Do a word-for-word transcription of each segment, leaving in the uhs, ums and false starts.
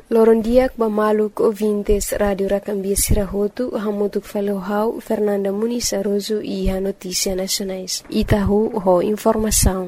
Lorondiak Bamaluk ouvintes Radio Racambia Sirahotu, Hamutuk Falohau, Fernanda Muniz Aroso e a Notícia Nacionais. Itahu ho informação.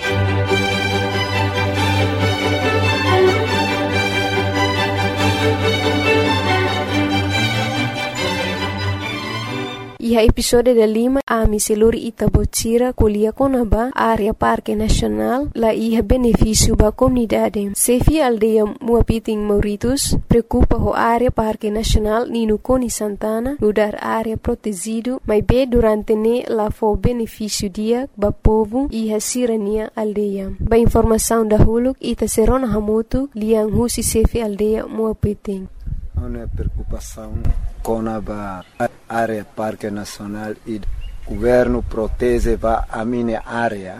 E a episódio da Lima, a Miseluri Itabotira, Colia Conaba, área Parque Nacional, lá ia benefício para a comunidade. Sefi aldeia Muapiting Mauritus, preocupa a área Parque Nacional Nino Coni Santana, lugar área protegido, mas bem durante ne lá foi benefício dia para povo e a sirania aldeia. Ba informação da Huluk, Ita Serona Hamutu, Liang Husi Sefi aldeia Muapiting. Uma preocupação com a área Parque Nacional e o governo protege a minha área.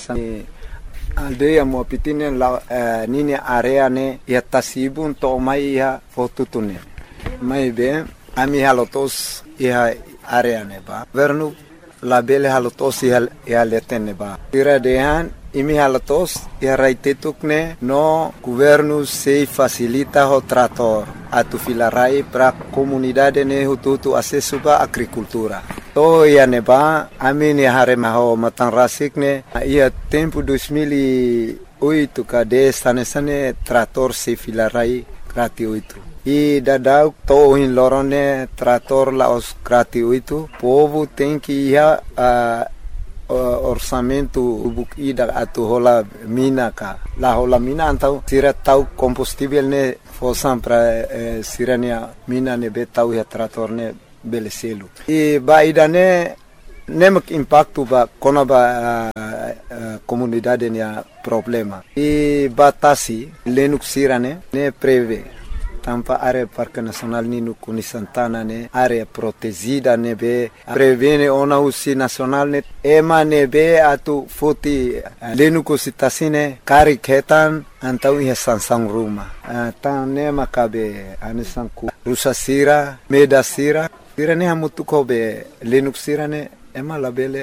A aldeia Muapiting la minha área ne ia tasibun to mai ia fotutune. Mai bem a minha halotos ia área ne ba. Governo la bele halotos ia ia letene ba. Tira dehan imi halatos ia raitetukne no governo se facilita o trator atu filarai para comunidade ne hututu acesso ba agricultura. To ia neba amini harema ho matan rasikne ia tempo dois mil e oito kade sane sane trator se filarai gratuito. E dadau to in lorone trator la os gratuito. Povo tem que ia uh, Uh, orçamento ida atu hola mina ka la hola mina antau sira tau combustível ne fosam para eh, sirania mina ne betau ya trator ne beleselu e ba ida ne nemak impacto ba kona ba uh, uh, comunidade ne problema e batasi lenuk sirane ne preve tampa área Parque Nacional Nino Coni Santana ne área protegida ne be prevene ona usi nacional ne ema ne be atu foti lenu kositasine kari ketan antau ia sansang ruma tan ne makabe anisanku rusa sira meda sira sira ne hamutu kobe lenu sira ne ema labele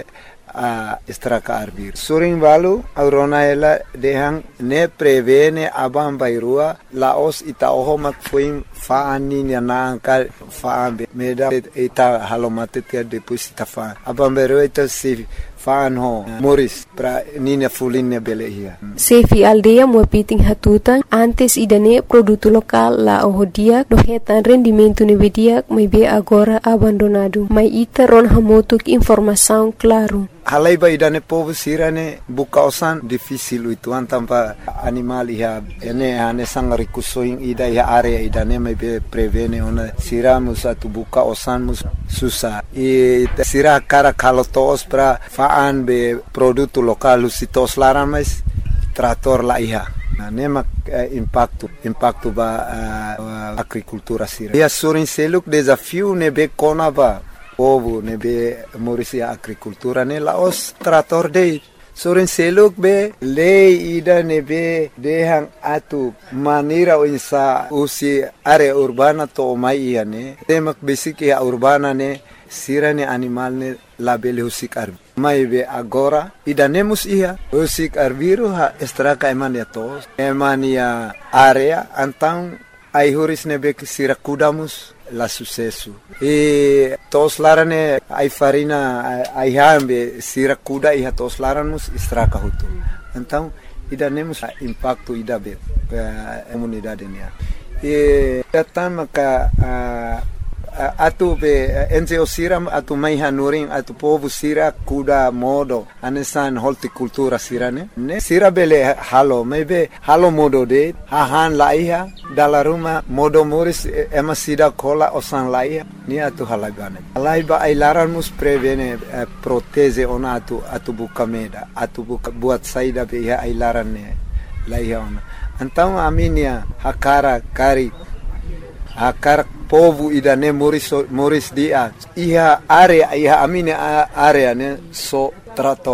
a estraka arbir suring balu aurona ela dehang ne prevene abam bairua laos ita ohomak fuim faani na ka faambe meda ita halomate tia depois ita fa abam bairua ita se faan ho moris pra nina fulinne belehia Sefi aldeia Muapiting Hatutan antes idane produto local la ohodia dohetan rendimento nevedia mai be agora abandonado mai ita ron hamotuk informação claro. Halai ba idane povo sirane bukausan difícil itu antampa animal iha ene ane sangari kusoing ida iha area idane mai be prevene ona siramus atu bukausan mus susah e sira cara kalotos pra faan be produto local usitos laran mais trator la iha na nema eh, impacto impacto ba uh, agricultura sira ia surin seluk desafio ne be kona ba povo ne be morisia agricultura ne laos trator de soren seluk be lei ida ne be dehang atu manira insa usi area urbana to mai ne temak basic ya urbana ne sirane animal ne label husik arbi mai be agora ida nemus ia husik arbiru ha estraka emania tos emania area antang ai huris ne be sira kudamus la sucesso e tos larane ai farina ai hambe sira kuda e tos laramus estraka hutu então ida nemus impacto ida be comunidade nia e tatama ka atu be enzo siram atu mai hanuring atu povo sira kuda modo anesan horticultura sirane ne sira bele halo maybe halo modo de hahan laiha dalla ruma modo moris ema sida kola osan laiha ni atu halagane laiba ai laranmus prevene eh, proteze ona atu atu bukameda atu buka, buat saida be ai larane laiha ona então aminia hakara kari akar povo idane moris moris dia iha area iha amine area ne so trator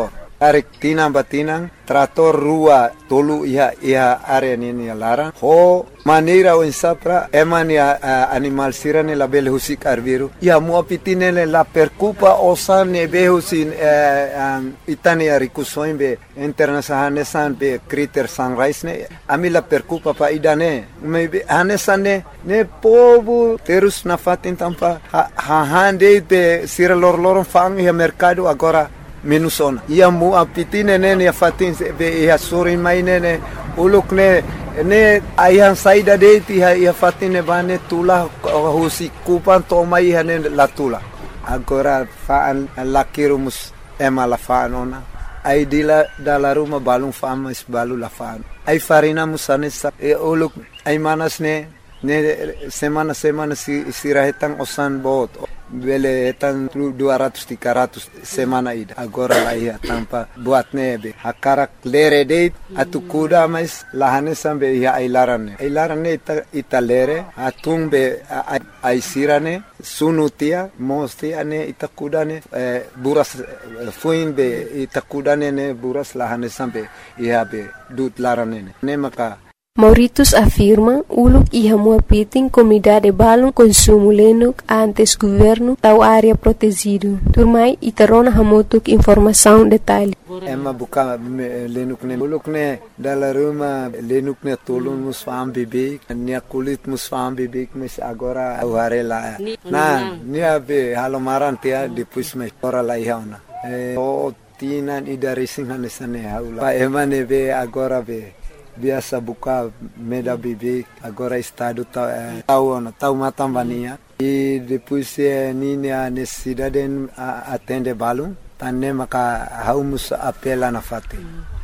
tarik tinang batinang trator rua tolu iha iha area nini larang ho maneira o insapra emani uh, animal sirane la bele husik arviru ia mua pitine la percupa osane behusin uh, um, itani arikusoin be internasahane san be criter sunrise ne ami la percupa pa idane me hanesane ne povo terus na fatin tampa ha, ha hande be sira lor lor fang ia mercado agora minusona ia mu apitine nene ya fatin be ia suri mai nene uluk ne ne ayang saida de ti ia fatine bane tula husi kupan to mai hane latula agora faan lakirumus ema la faanona ai dila dala ruma balung fama is balu la faan ai farina musane sa e uluk ai manas ne ne semana semana si sirahetang osan bot bele etan dua ratus tiga ratus semana ida agora la ia tampa buat nebe hakarak lere date atu kuda mais lahane sambe ia ailarane ailarane ita, ita lere atung be ai sirane sunutia mostia ne ita kudane eh, buras fuin be ita kudane ne buras lahane sambe ia be dut larane ne maka Mauritius afirma uluk iha muapiting comunidade balong consumo lenuk antes governo tau área protegido. Turmai itarona hamotuk informação detalhe. Emma buka lenuk ne uluk ne dala ruma lenuk ne tolong musfam bibik nia kulit musfam bibik mes agora auharela. Na nia be halomaran tia depois me ora la ihauna. Eh o tinan idari singhanesane haula. Pa emane be agora be biasa buka meda bibik agora estado tau eh, tau tau matambania e depois eh, nini a necessidade a atende balum tanne maka haumus apela na fate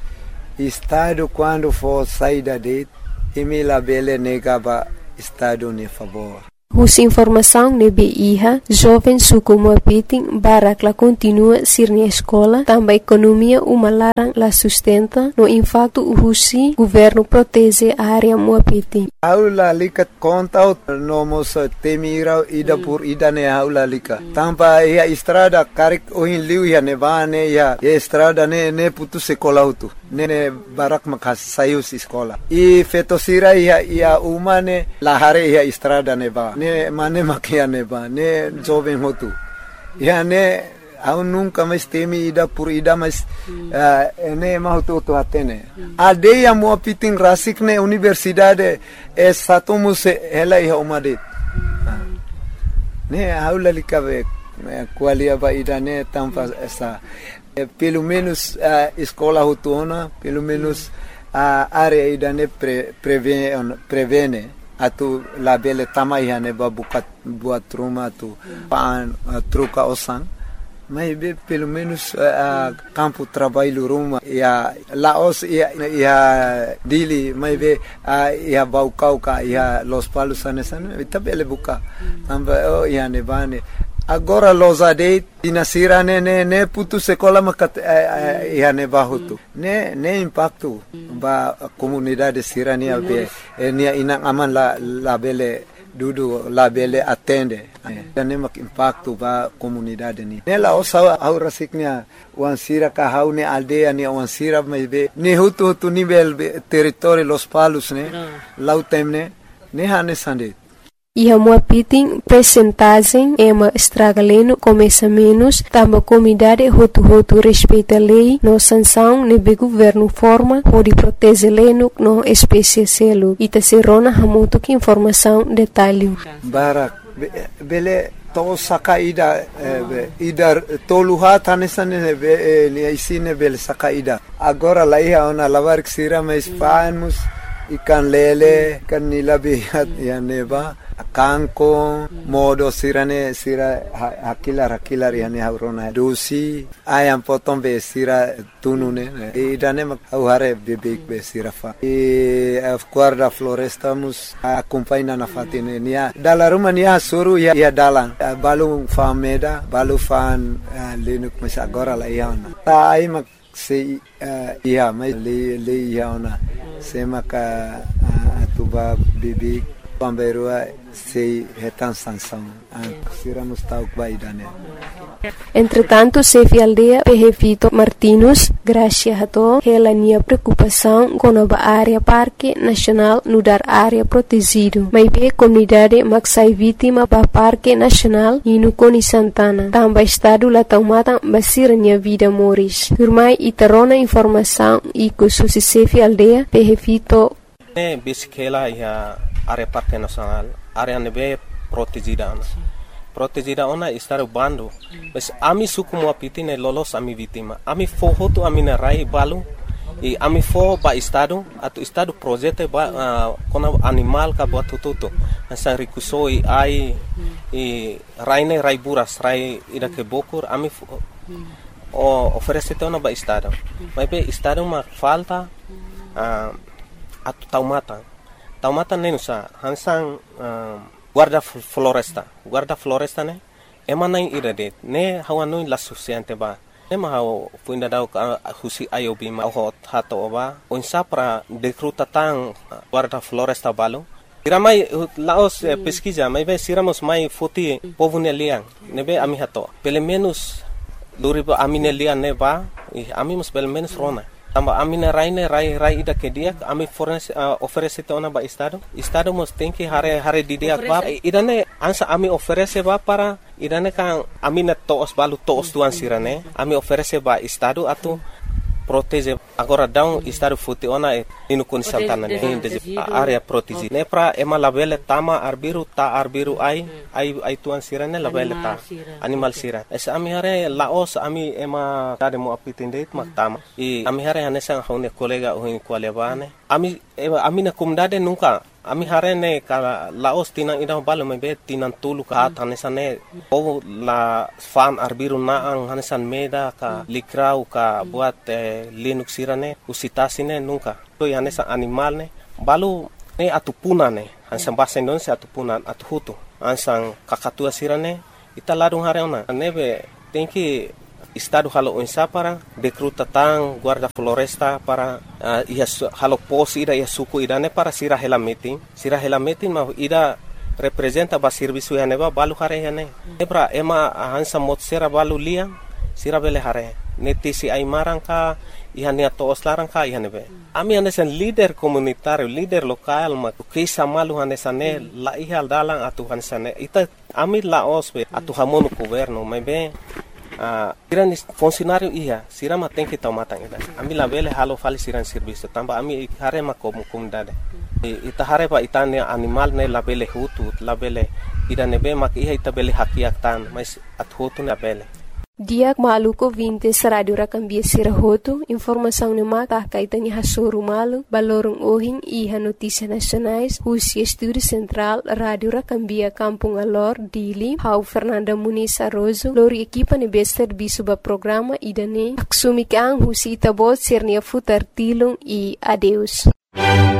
estado quando for saída de emila bele negaba estado ne favor. Us informação nebe iha, jovem suku muapiting barak la continua sirni escola, também economia uma larang la sustenta, no impacto uhusi, governo protege a área muapiting. Aula lika conta no mos temira ida por ida ne aula lika. Tampa ia estrada karik ohin liu ia nevane ia estrada ne ne putu sekolah utu. Ne barak makas sayus escola. I fetosira ia ia umane lahare ia estrada neva. Ne mane makia neba ne jovem hotu ya ne au nunca mais temi ida por ida mas mm. uh, ne mahutu tu atene mm. ade ya mo piting rasik ne universidade é satumus ela ia umade mm. uh. ne aula likabe qualia ba ida ne tampa essa eh, pelo menos uh, escola hotuna pelo menos a uh, área ida ne pre, prevene prevene atu la bele tamai hane ba bukat buat rumah tu paan uh, truca osan mas be pelo menos uh, campo trabalho rumah ya laos ya ya dili mas be uh, ya baukau ka ya los palos anesan itabele buka amba oh ya ne bane agora los ade dinasira ne ne ne putu sekolah makat uh, ya ne bahutu ne ne impacto ba comunidade sirania be nia inang aman la la bele dudu la bele atende ne mak impacto ba comunidade ni ne la osa au rasiknya wansira ka haune aldea ni wansira me be ne hutu hutu nivel territorio los palos ne lautemne ne hane sande. Iha muapiting percentagem ema estragaleno começa menos, tamba comunidade hotu-hotu respeita lei, no sanção nebe governo forma, pode proteger leno no espécie selo. Ita serona hamuto que informação detalhe. Barak, bele to saka ida, ida toluha tanesane be ni isine bele saka ida. Agora lá ia ona lavar que sira mais panos, ikan lele, kan nilabi ya neba. Kanko modo sirane sira hakilar hakilar yani haurona dosi ayam potong be sira tunune e dane mak hare bebek be sira fa e guarda floresta mus acompanha na fatine nia dala rumah nia suru ya ya dalang balu fameda balu fan lenuk mas agora la iana ta ai mak se ia mai le le iana se maka atuba bebek Pamberua sei retan sanção. Sira mustauk baidane. Entretanto, Sefi Aldea Pehevito Martinus, gracia hato, hela nia preocupação com a área Parque Nacional no dar área protegido. Mas be comunidade maxai vítima para Parque Nacional e no Coni Santana. Tamba estado la taumata basir nia vida moris. Turmai itarona informação e kususi Sefi Aldea Pehevito. Ne bisikela ia área Parque Nacional, área nebe protegida. Protegida ona estar bando. Mas ami suku mo apitine lolos ami vítima. Ami fohoto ami na rai balu. E ami fo ba estado atu estado projeto ba uh, kona animal ka buat tututo. Nasa rikusoi ai e raine rai buras rai ida ke bokur ami fo, o oferece ona ba estado. Mas be estado ma falta uh, atu taumata. Taumata nenusa hansang uh, guarda floresta, guarda floresta ne, emana ira de, ne hawanui la suficiente ba, ne mahau puinda dau ka husi ayobi ma hot hato ba, onsa para decruta tang guarda floresta balo. Iramai laos eh, pesquisa, mai be siramos mai foti povune liang, ne be ami hato, pelo menos luribo amine liang ne ba, e ami mus pelo menos rona. Tamba amina raine rai rai ida ke dia ami fornece uh, oferece ona ba estado estado mos tem que hare hare di dia ba idane ansa ami oferece ba para idane kan amina toos balu toos tuan sirane ami oferece ba estado atu protege agora down estado futi ona e inu kun santana ne area protege ne pra ema labele tama arbiru ta arbiru ai ai ai tuan sirane labele ta animal sira es ami hare laos ami ema tade mo apitinde mak tama e ami hare hanesa hone kolega ohin kwalebane ami ami na kumdade nunca ami hare ne ka laos tinang ida balo me be tinang tulu ka hanesa ne o la fan arbiru na ang hanesan meda ka likrau ka buat eh, linux sirane usitasine nunca to hanesa animal ne balu ne atupuna ne hansan bahasa Indonesia atupunan atuhutu ansang kakatua sirane ita ladung hare ona nebe tenki estado halo onsa para decruta tang guarda floresta para uh, ia halo pos ida ia suku idane para sira hela meeting sira hela meeting ma ida representa ba serviço ya neba balu hare ya ne ebra ema hansa mot sera balu lia sira bele hare netisi ai marangka ihania to oslarang ka ihanebe ami hanesan leader komunitario leader lokal ma kisa malu hanesane la ihal dalang atu hanesane ita ami la ospe atu hamonu governo mebe Uh, siran funcionário ia sirama tem que tomar tanga ami la bele halo fali siran serviço tamba ami hare ma como comunidade e ita hare ba itane animal ne la bele hutu la bele ida nebe mak ia ita bele hakiak tan mas at hutu na bele Diak maluko vintes radio rakambia sirahoto, informação ne maka kaitanya hasuru malu, balorong ohin iha notícia nacionais, Husi Estúdio Central, Radio Rakambia Kampung Alor, Dili, Hau Fernanda Muniz Arrozo, lori equipa ne bester bisuba programa idane, aksumikang Husi Itabot Sirnia Futar Tilung e adeus.